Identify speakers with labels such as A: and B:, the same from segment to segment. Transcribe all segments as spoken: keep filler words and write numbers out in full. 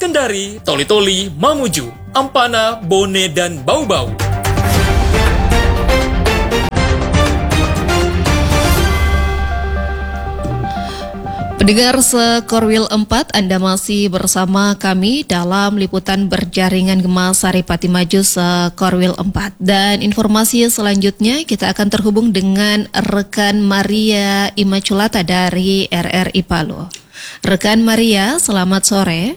A: Kendari, Toli-Toli, Mamuju, Ampana, Bone, dan Bau-Bau.
B: Pendengar Sekorwil empat, Anda masih bersama kami dalam liputan berjaringan Gema Saripati Maju Sekorwil empat. Dan informasi selanjutnya kita akan terhubung dengan rekan Maria Imaculata dari R R I Palu. Rekan Maria, selamat sore.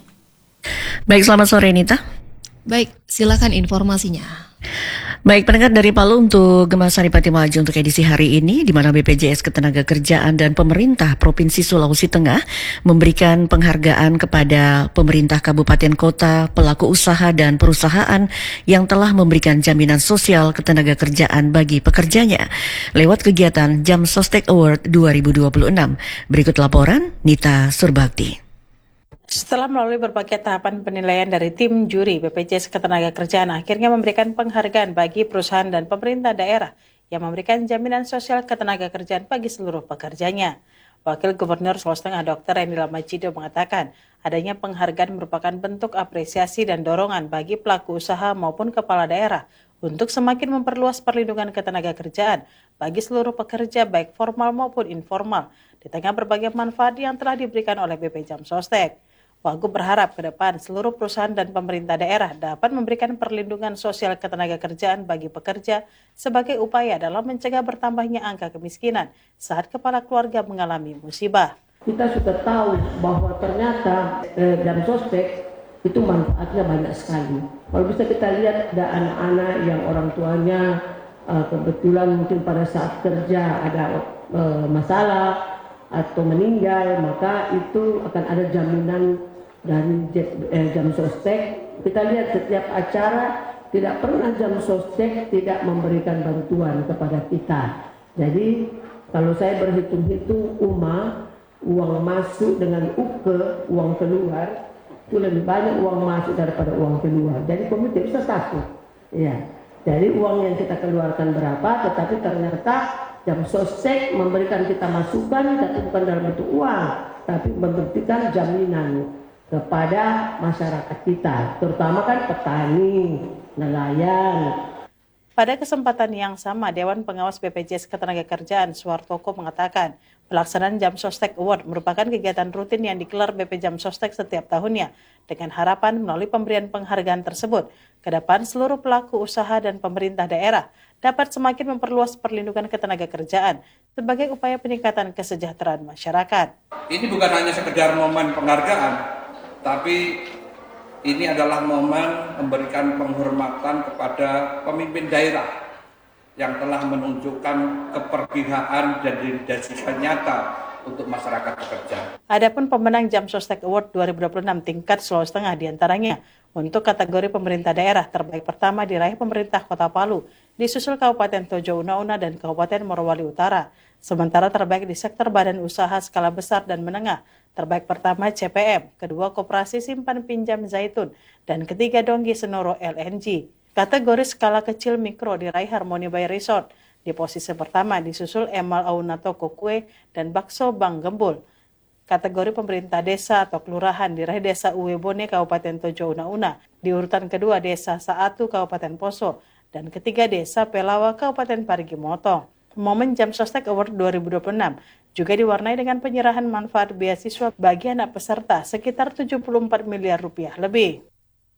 C: Baik, selamat sore Nita.
B: Baik, silakan informasinya.
C: Baik, pendengar dari Palu, untuk Gema Saripati Maju untuk edisi hari ini, di mana B P J S Ketenagakerjaan dan pemerintah Provinsi Sulawesi Tengah memberikan penghargaan kepada pemerintah kabupaten kota, pelaku usaha dan perusahaan yang telah memberikan jaminan sosial ketenagakerjaan bagi pekerjanya lewat kegiatan Jam Sostek Award dua ribu dua puluh enam. Berikut laporan Nita Surbakti.
D: Setelah melalui berbagai tahapan penilaian dari tim juri, B P J S Ketenagakerjaan akhirnya memberikan penghargaan bagi perusahaan dan pemerintah daerah yang memberikan jaminan sosial ketenagakerjaan bagi seluruh pekerjanya. Wakil Gubernur Sulawesi Tengah Dokter Endila Majido mengatakan, adanya penghargaan merupakan bentuk apresiasi dan dorongan bagi pelaku usaha maupun kepala daerah untuk semakin memperluas perlindungan ketenagakerjaan bagi seluruh pekerja baik formal maupun informal di tengah berbagai manfaat yang telah diberikan oleh B P Jam Sostek. Wagub berharap ke depan seluruh perusahaan dan pemerintah daerah dapat memberikan perlindungan sosial ketenagakerjaan bagi pekerja sebagai upaya dalam mencegah bertambahnya angka kemiskinan saat kepala keluarga mengalami musibah.
E: Kita sudah tahu bahwa ternyata eh, Jam Sostek itu manfaatnya banyak sekali. Kalau bisa kita lihat ada anak-anak yang orang tuanya eh, kebetulan mungkin pada saat kerja ada eh, masalah atau meninggal, maka itu akan ada jaminan dari eh, Jam Sostek. Kita lihat setiap acara tidak pernah Jam Sostek tidak memberikan bantuan kepada kita. Jadi kalau saya berhitung-hitung Uma, uang masuk dengan uke, uang keluar itu lebih banyak uang masuk daripada uang keluar. Jadi komite bisa takut. Ya. Jadi uang yang kita keluarkan berapa, tetapi ternyata Jam Sostek memberikan kita masukan, tapi bukan dalam bentuk uang, tapi memberikan jaminan kepada masyarakat kita, terutama kan petani, nelayan.
D: Pada kesempatan yang sama, Dewan Pengawas B P J S Ketenagakerjaan Suhartoko mengatakan, pelaksanaan Jam Sostek Award merupakan kegiatan rutin yang digelar B P Jam Sostek setiap tahunnya, dengan harapan melalui pemberian penghargaan tersebut, ke depan seluruh pelaku usaha dan pemerintah daerah dapat semakin memperluas perlindungan ketenagakerjaan sebagai upaya peningkatan kesejahteraan masyarakat.
F: Ini bukan hanya sekedar momen penghargaan, tapi ini adalah momen memberikan penghormatan kepada pemimpin daerah yang telah menunjukkan keperpihakan dan dedikasi nyata untuk masyarakat pekerja.
D: Adapun pemenang Jam Sostek Award dua ribu dua puluh enam tingkat Sulawesi Tengah diantaranya untuk kategori pemerintah daerah terbaik pertama diraih pemerintah Kota Palu, disusul Kabupaten Tojo Una-Una dan Kabupaten Morowali Utara. Sementara terbaik di sektor badan usaha skala besar dan menengah, terbaik pertama C P M, kedua Koperasi Simpan Pinjam Zaitun, dan ketiga Donggi Senoro L N G. Kategori skala kecil mikro diraih Harmony Bay Resort. Di posisi pertama disusul Emal Aunato Kokue dan Bakso Bang Gembul. Kategori pemerintah desa atau kelurahan diraih Desa Uwebone Kabupaten Tojo Una-Una. Di urutan kedua Desa Saatu Kabupaten Poso. Dan ketiga Desa Pelawa Kabupaten Parigi Motong. Momen Jam Sostek Award dua ribu dua puluh enam juga diwarnai dengan penyerahan manfaat beasiswa bagi anak peserta sekitar tujuh puluh empat miliar rupiah lebih.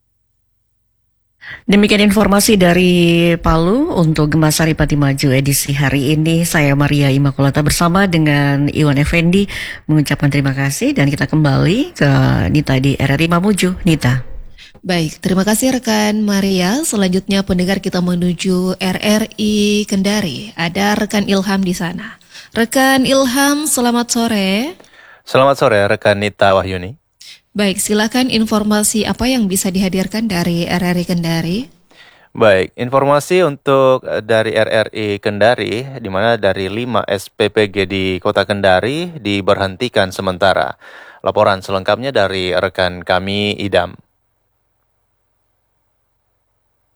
C: Demikian informasi dari Palu untuk Gema Saripati Maju edisi hari ini. Saya Maria Imakulata bersama dengan Iwan Effendi mengucapkan terima kasih dan kita kembali ke Nita di R R I Mamuju. Nita.
B: Baik, terima kasih rekan Maria. Selanjutnya pendengar kita menuju R R I Kendari. Ada rekan Ilham di sana. Rekan Ilham, selamat sore.
G: Selamat sore rekan Nita Wahyuni.
B: Baik, silakan informasi apa yang bisa dihadirkan dari R R I Kendari?
G: Baik, informasi untuk dari R R I Kendari, di mana dari lima S P P G di Kota Kendari diberhentikan sementara. Laporan selengkapnya dari rekan kami Idam.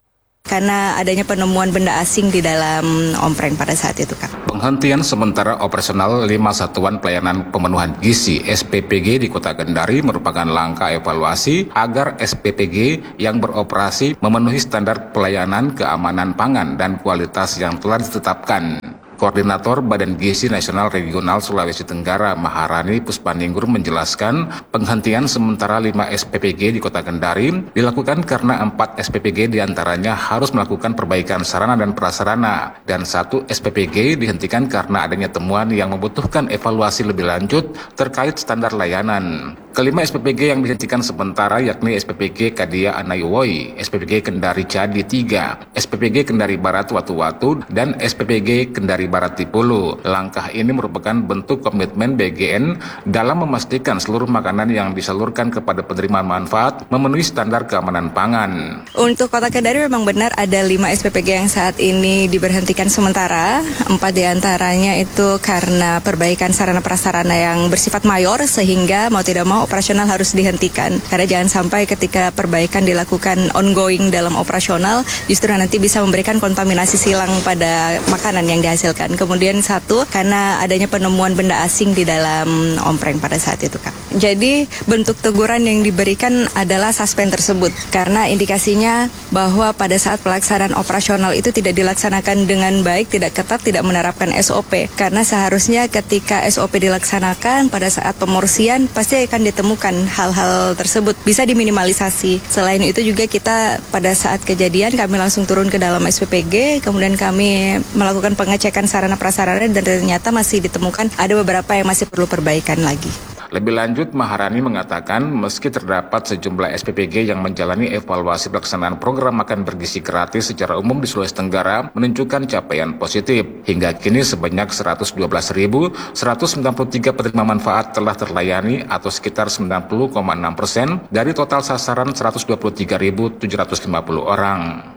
H: karena adanya penemuan benda asing di dalam ompreng pada saat itu, Kak.
I: Penghentian sementara operasional lima satuan pelayanan pemenuhan gizi S P P G di Kota Kendari merupakan langkah evaluasi agar S P P G yang beroperasi memenuhi standar pelayanan keamanan pangan dan kualitas yang telah ditetapkan. Koordinator Badan Gizi Nasional Regional Sulawesi Tenggara Maharani Puspaninggur menjelaskan penghentian sementara lima S P P G di Kota Kendari dilakukan karena empat S P P G diantaranya harus melakukan perbaikan sarana dan prasarana dan satu S P P G dihentikan karena adanya temuan yang membutuhkan evaluasi lebih lanjut terkait standar layanan. Kelima S P P G yang dihentikan sementara yakni S P P G Kadia Anaiwoi, S P P G Kendari Cadi tiga, S P P G Kendari Barat Watu-Watu, dan S P P G Kendari Barat Tipulu. Langkah ini merupakan bentuk komitmen B G N dalam memastikan seluruh makanan yang disalurkan kepada penerima manfaat memenuhi standar keamanan pangan.
H: Untuk Kota Kendari memang benar ada lima S P P G yang saat ini diberhentikan sementara. Empat diantaranya itu karena perbaikan sarana prasarana yang bersifat mayor sehingga mau tidak mau operasional harus dihentikan. Karena jangan sampai ketika perbaikan dilakukan ongoing dalam operasional justru nanti bisa memberikan kontaminasi silang pada makanan yang dihasilkan. Kemudian satu, karena adanya penemuan benda asing di dalam ompreng pada saat itu, Kak. Jadi bentuk teguran yang diberikan adalah suspend tersebut karena indikasinya bahwa pada saat pelaksanaan operasional itu tidak dilaksanakan dengan baik, tidak ketat, tidak menerapkan S O P. Karena seharusnya ketika S O P dilaksanakan pada saat pemorsian pasti akan ditemukan hal-hal tersebut, bisa diminimalisasi. Selain itu juga kita pada saat kejadian kami langsung turun ke dalam S P P G, kemudian kami melakukan pengecekan sarana prasarana dan ternyata masih ditemukan ada beberapa yang masih perlu perbaikan lagi.
I: Lebih lanjut, Maharani mengatakan meski terdapat sejumlah S P P G yang menjalani evaluasi pelaksanaan program makan bergizi gratis secara umum di Sulawesi Tenggara menunjukkan capaian positif. Hingga kini sebanyak seratus dua belas ribu seratus sembilan puluh tiga penerima manfaat telah terlayani atau sekitar sembilan puluh koma enam persen dari total sasaran seratus dua puluh tiga ribu tujuh ratus lima puluh orang.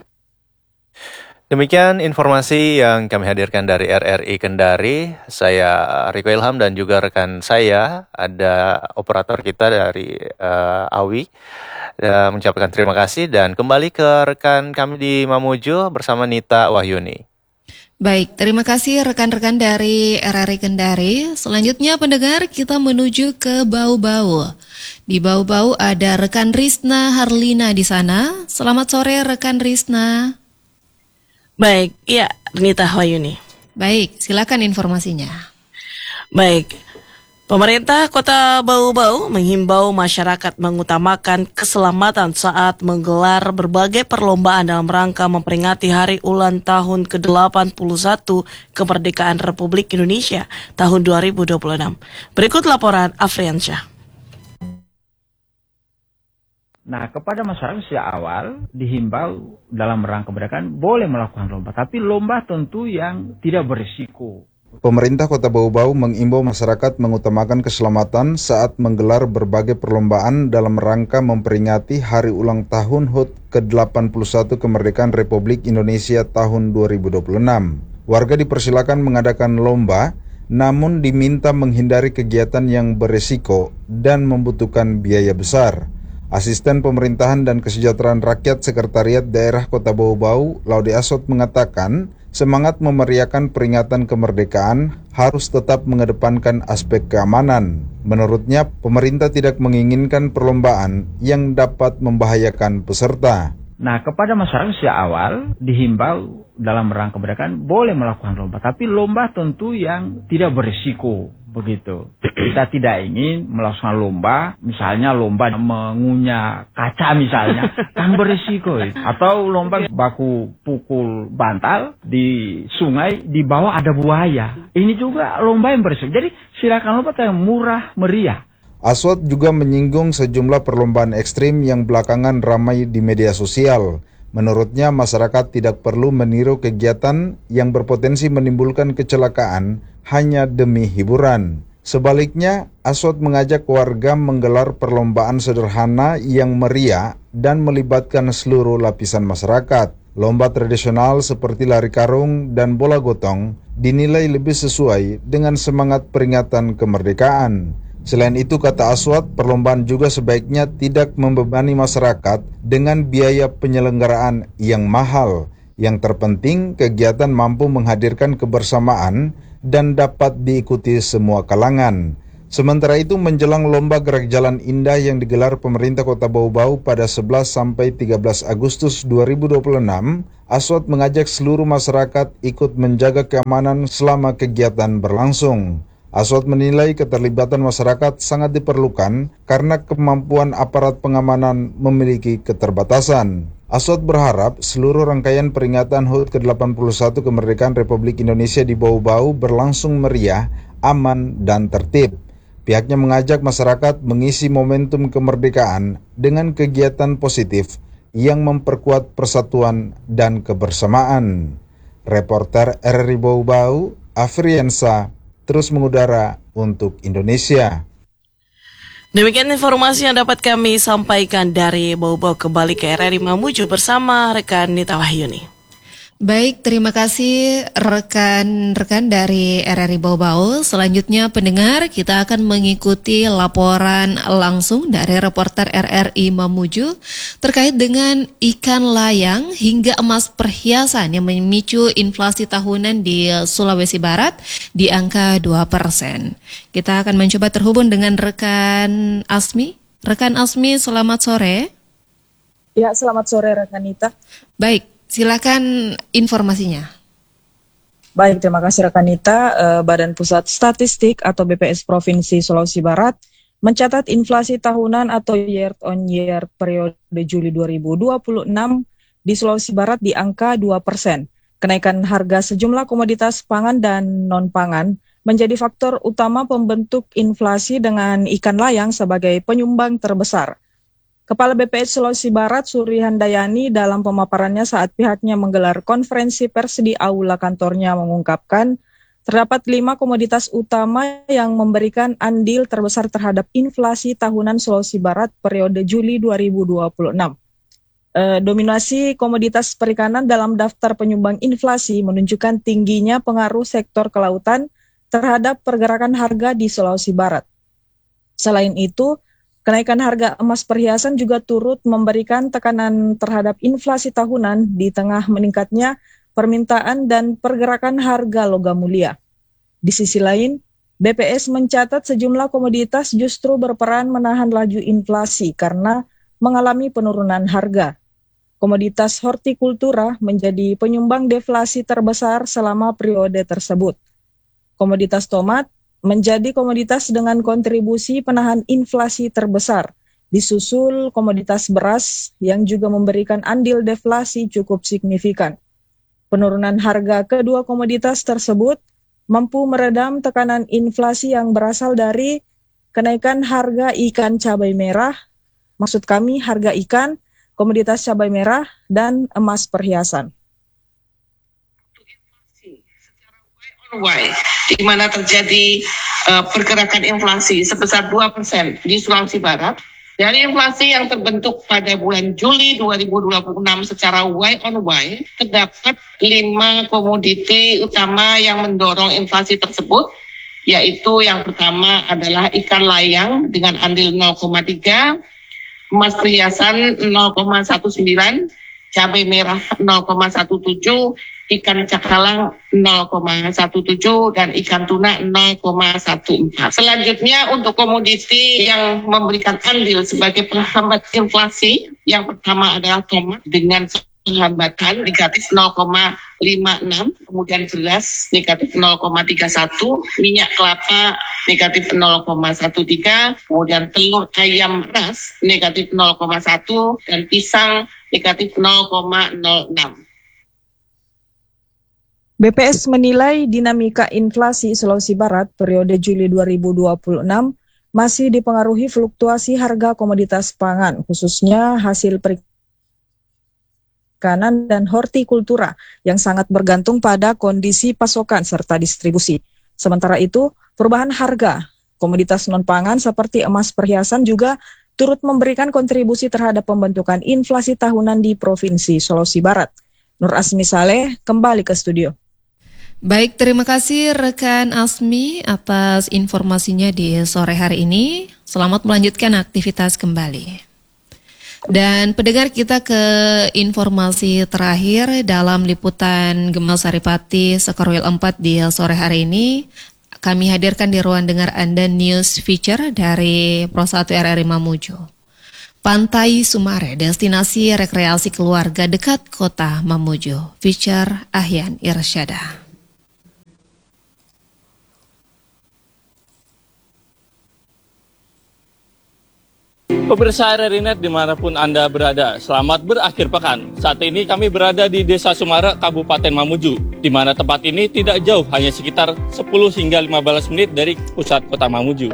G: Demikian informasi yang kami hadirkan dari R R I Kendari. Saya Riko Ilham dan juga rekan saya, ada operator kita dari uh, Awi, uh, mengucapkan terima kasih dan kembali ke rekan kami di Mamuju bersama Nita Wahyuni.
B: Baik, terima kasih rekan-rekan dari R R I Kendari. Selanjutnya pendengar, kita menuju ke Bau-Bau. Di Bau-Bau ada rekan Risna Harlina di sana. Selamat sore rekan Risna.
J: Baik, iya, Nita Wahyuni.
B: Baik, silakan informasinya.
J: Baik, pemerintah Kota Bau-Bau menghimbau masyarakat mengutamakan keselamatan saat menggelar berbagai perlombaan dalam rangka memperingati hari ulang tahun ke delapan puluh satu kemerdekaan Republik Indonesia tahun dua ribu dua puluh enam. Berikut laporan Afriansyah.
K: Nah, kepada masyarakat sejak awal dihimbau dalam rangka kemerdekaan boleh melakukan lomba, tapi lomba tentu yang tidak berisiko.
L: Pemerintah Kota Bau-Bau mengimbau masyarakat mengutamakan keselamatan saat menggelar berbagai perlombaan dalam rangka memperingati hari ulang tahun H U T ke delapan puluh satu kemerdekaan Republik Indonesia tahun dua ribu dua puluh enam. Warga dipersilakan mengadakan lomba, namun diminta menghindari kegiatan yang berisiko dan membutuhkan biaya besar. Asisten Pemerintahan dan Kesejahteraan Rakyat Sekretariat Daerah Kota Bau-Bau, Laude Asot mengatakan, semangat memeriahkan peringatan kemerdekaan harus tetap mengedepankan aspek keamanan. Menurutnya, pemerintah tidak menginginkan perlombaan yang dapat membahayakan peserta.
K: Nah, kepada masyarakat sejak awal dihimbau dalam rangka kemerdekaan boleh melakukan lomba, tapi lomba tentu yang tidak berisiko. Begitu. Kita tidak ingin melaksanakan lomba, misalnya lomba mengunyah kaca misalnya, kan berisiko. Atau lomba baku pukul bantal di sungai, di bawah ada buaya. Ini juga lomba yang berisiko. Jadi silakan lomba yang murah meriah.
L: Aswad juga menyinggung sejumlah perlombaan ekstrim yang belakangan ramai di media sosial. Menurutnya, masyarakat tidak perlu meniru kegiatan yang berpotensi menimbulkan kecelakaan hanya demi hiburan. Sebaliknya, Aswad mengajak warga menggelar perlombaan sederhana yang meriah dan melibatkan seluruh lapisan masyarakat. Lomba tradisional seperti lari karung dan bola gotong dinilai lebih sesuai dengan semangat peringatan kemerdekaan. Selain itu, kata Aswad, perlombaan juga sebaiknya tidak membebani masyarakat dengan biaya penyelenggaraan yang mahal. Yang terpenting, kegiatan mampu menghadirkan kebersamaan dan dapat diikuti semua kalangan. Sementara itu, menjelang lomba gerak jalan indah yang digelar pemerintah Kota Bau-Bau pada sebelas sampai tiga belas Agustus dua ribu dua puluh enam, Aswad mengajak seluruh masyarakat ikut menjaga keamanan selama kegiatan berlangsung. Aswad menilai keterlibatan masyarakat sangat diperlukan karena kemampuan aparat pengamanan memiliki keterbatasan. Aswad berharap seluruh rangkaian peringatan H U T ke delapan puluh satu kemerdekaan Republik Indonesia di Bau-Bau berlangsung meriah, aman, dan tertib. Pihaknya mengajak masyarakat mengisi momentum kemerdekaan dengan kegiatan positif yang memperkuat persatuan dan kebersamaan. Reporter R R I Bau-Bau, Afriansa, terus mengudara untuk Indonesia.
J: Demikian informasi yang dapat kami sampaikan dari Bau-Bau. Kembali ke R R I Mamuju bersama rekan Nita Wahyuni.
B: Baik, terima kasih rekan-rekan dari R R I Bau-Bau. Selanjutnya pendengar, kita akan mengikuti laporan langsung dari reporter R R I Mamuju terkait dengan ikan layang hingga emas perhiasan yang memicu inflasi tahunan di Sulawesi Barat di angka dua persen. Kita akan mencoba terhubung dengan rekan Asmi. Rekan Asmi, selamat sore.
M: Ya, selamat sore rekan Nita.
B: Baik. Silakan informasinya.
M: Baik, terima kasih rekan Nita. Badan Pusat Statistik atau B P S Provinsi Sulawesi Barat mencatat inflasi tahunan atau year on year periode Juli dua ribu dua puluh enam di Sulawesi Barat di angka dua persen. Kenaikan harga sejumlah komoditas pangan dan non-pangan menjadi faktor utama pembentuk inflasi dengan ikan layang sebagai penyumbang terbesar. Kepala B P S Sulawesi Barat Suri Handayani dalam pemaparannya saat pihaknya menggelar konferensi pers di aula kantornya mengungkapkan terdapat lima komoditas utama yang memberikan andil terbesar terhadap inflasi tahunan Sulawesi Barat periode Juli dua ribu dua puluh enam. E, dominasi komoditas perikanan dalam daftar penyumbang inflasi menunjukkan tingginya pengaruh sektor kelautan terhadap pergerakan harga di Sulawesi Barat. Selain itu, kenaikan harga emas perhiasan juga turut memberikan tekanan terhadap inflasi tahunan di tengah meningkatnya permintaan dan pergerakan harga logam mulia. Di sisi lain, B P S mencatat sejumlah komoditas justru berperan menahan laju inflasi karena mengalami penurunan harga. Komoditas hortikultura menjadi penyumbang deflasi terbesar selama periode tersebut. Komoditas tomat menjadi komoditas dengan kontribusi penahan inflasi terbesar, disusul komoditas beras yang juga memberikan andil deflasi cukup signifikan. Penurunan harga kedua komoditas tersebut mampu meredam tekanan inflasi yang berasal dari kenaikan harga ikan cabai merah, maksud kami harga ikan, komoditas cabai merah, dan emas perhiasan.
N: Y, di mana terjadi uh, pergerakan inflasi sebesar dua persen di Sulawesi Barat. Dari inflasi yang terbentuk pada bulan Juli dua ribu dua puluh enam secara Y on Y, terdapat lima komoditi utama yang mendorong inflasi tersebut, yaitu yang pertama adalah ikan layang dengan andil nol koma tiga, emas perhiasan nol koma sembilan belas, cabai merah nol koma tujuh belas, ikan cakalang nol koma tujuh belas, dan ikan tuna nol koma empat belas. Selanjutnya untuk komoditi yang memberikan andil sebagai penghambat inflasi, yang pertama adalah tomat dengan penghambatan negatif nol koma lima enam, kemudian beras negatif nol koma tiga satu, minyak kelapa negatif nol koma tiga belas, kemudian telur ayam ras negatif nol koma satu, dan pisang negatif nol koma nol enam.
M: B P S menilai dinamika inflasi Sulawesi Barat periode Juli dua ribu dua puluh enam masih dipengaruhi fluktuasi harga komoditas pangan, khususnya hasil perikanan dan hortikultura yang sangat bergantung pada kondisi pasokan serta distribusi. Sementara itu, perubahan harga komoditas non-pangan seperti emas perhiasan juga turut memberikan kontribusi terhadap pembentukan inflasi tahunan di Provinsi Sulawesi Barat. Nur Asmi Saleh kembali ke studio.
B: Baik, terima kasih rekan Asmi atas informasinya di sore hari ini. Selamat melanjutkan aktivitas kembali. Dan pendengar, kita ke informasi terakhir dalam liputan Gema Saripati Sekorwil empat di sore hari ini. Kami hadirkan di ruang dengar Anda news feature dari Pro satu R R I Mamuju. Pantai Sumare, destinasi rekreasi keluarga dekat kota Mamuju. Feature Ahyan Irsyada.
O: Pemirsa R R I Net dimanapun Anda berada, selamat berakhir pekan. Saat ini kami berada di Desa Sumare, Kabupaten Mamuju, di mana tempat ini tidak jauh, hanya sekitar sepuluh hingga lima belas menit dari pusat kota Mamuju.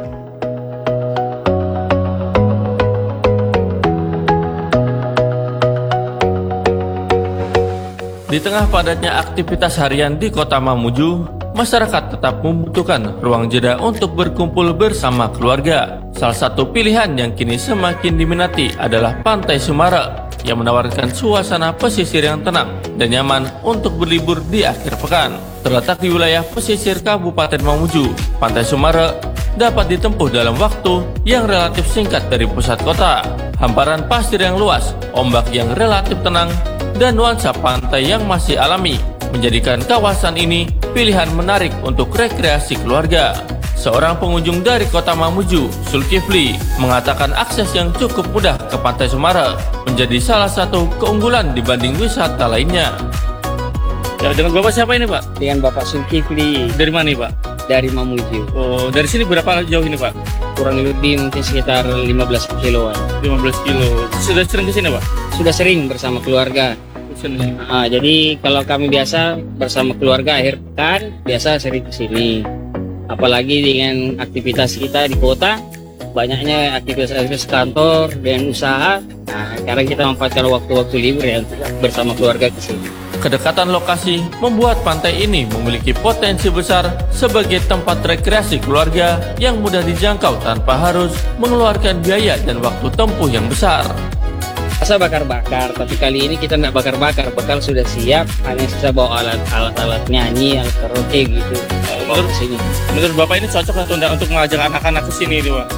O: Di tengah padatnya aktivitas harian di kota Mamuju, masyarakat tetap membutuhkan ruang jeda untuk berkumpul bersama keluarga. Salah satu pilihan yang kini semakin diminati adalah Pantai Sumare yang menawarkan suasana pesisir yang tenang dan nyaman untuk berlibur di akhir pekan. Terletak di wilayah pesisir Kabupaten Mamuju, Pantai Sumare dapat ditempuh dalam waktu yang relatif singkat dari pusat kota. Hamparan pasir yang luas, ombak yang relatif tenang, dan nuansa pantai yang masih alami menjadikan kawasan ini pilihan menarik untuk rekreasi keluarga. Seorang pengunjung dari kota Mamuju, Zulkifli, mengatakan akses yang cukup mudah ke Pantai Sumare menjadi salah satu keunggulan dibanding wisata lainnya. Ya, dengan Bapak siapa ini, Pak?
P: Dengan Bapak Zulkifli.
O: Dari mana nih, Pak?
P: Dari Mamuju.
O: Oh, dari sini berapa jauh ini, Pak?
P: Kurang lebih mungkin sekitar lima belas kiloan.
O: lima belas kilo. Sudah sering ke sini, Pak?
P: Sudah sering bersama keluarga. Nah, jadi kalau kami biasa bersama keluarga akhir pekan biasa sering ke sini. Apalagi dengan aktivitas kita di kota, banyaknya aktivitas-aktivitas kantor dan usaha. Nah, sekarang kita memanfaatkan waktu-waktu libur ya bersama keluarga ke sini.
O: Kedekatan lokasi membuat pantai ini memiliki potensi besar sebagai tempat rekreasi keluarga yang mudah dijangkau tanpa harus mengeluarkan biaya dan waktu tempuh yang besar.
P: Masa bakar-bakar, tapi kali ini kita nggak bakar-bakar, bekal sudah siap, hanya sisa bawa alat-alat nyanyi, alat karaoke gitu.
O: Menurut sini, menurut Bapak ini cocok untuk untuk mengajak anak-anak ke sini, nih, Pak?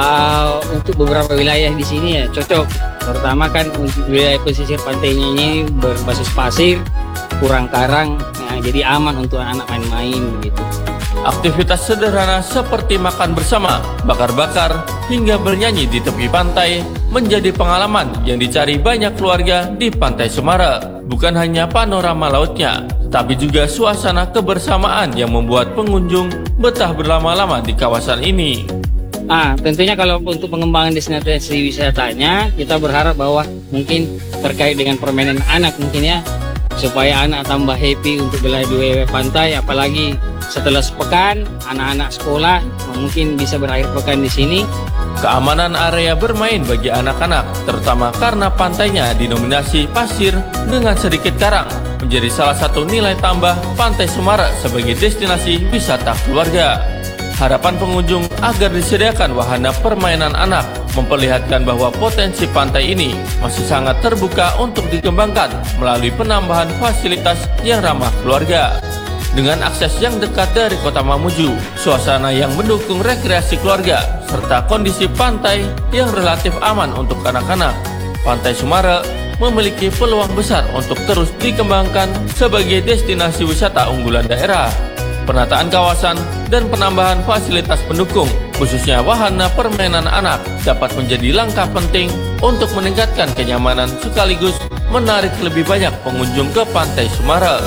P: Uh, untuk beberapa wilayah di sini ya cocok, terutama kan untuk wilayah pesisir pantainya ini berbasis pasir, kurang karang, nah, jadi aman untuk anak main-main gitu.
O: Aktivitas sederhana seperti makan bersama, bakar-bakar, hingga bernyanyi di tepi pantai menjadi pengalaman yang dicari banyak keluarga di Pantai Sumare. Bukan hanya panorama lautnya, tapi juga suasana kebersamaan yang membuat pengunjung betah berlama-lama di kawasan ini.
P: Ah, tentunya kalau untuk pengembangan destinasi wisatanya, kita berharap bahwa mungkin terkait dengan permainan anak mungkin ya, supaya anak tambah happy untuk berlari di pantai, apalagi setelah sepekan anak-anak sekolah mungkin bisa berakhir pekan di sini.
O: Keamanan area bermain bagi anak-anak, terutama karena pantainya dinominasi pasir dengan sedikit karang, menjadi salah satu nilai tambah Pantai Sumare sebagai destinasi wisata keluarga. Harapan pengunjung agar disediakan wahana permainan anak memperlihatkan bahwa potensi pantai ini masih sangat terbuka untuk dikembangkan melalui penambahan fasilitas yang ramah keluarga. Dengan akses yang dekat dari kota Mamuju, suasana yang mendukung rekreasi keluarga, serta kondisi pantai yang relatif aman untuk anak-anak, Pantai Sumare memiliki peluang besar untuk terus dikembangkan sebagai destinasi wisata unggulan daerah. Penataan kawasan dan penambahan fasilitas pendukung, khususnya wahana permainan anak, dapat menjadi langkah penting untuk meningkatkan kenyamanan sekaligus menarik lebih banyak pengunjung ke Pantai Sumare.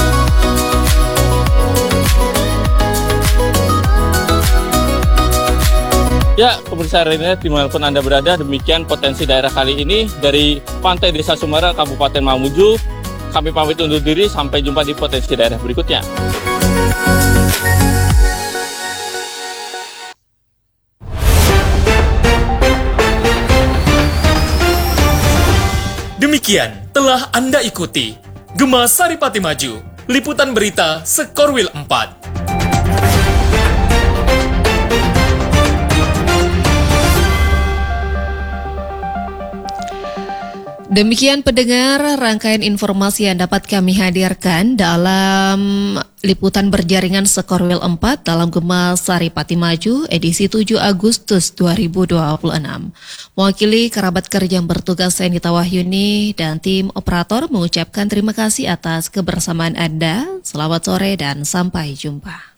O: Ya, pemirsa R R I Net dimanapun Anda berada, demikian potensi daerah kali ini dari Pantai Desa Sumare, Kabupaten Mamuju. Kami pamit undur diri, sampai jumpa di potensi daerah berikutnya.
A: Demikian telah Anda ikuti Gema Saripati Maju, liputan berita Sekorwil empat.
B: Demikian pendengar rangkaian informasi yang dapat kami hadirkan dalam liputan berjaringan Sekorwil empat dalam Gema Sari Pati Maju edisi tujuh Agustus dua ribu dua puluh enam. Mewakili kerabat kerja yang bertugas saya Nita Wahyuni dan tim operator mengucapkan terima kasih atas kebersamaan Anda. Selamat sore dan sampai jumpa.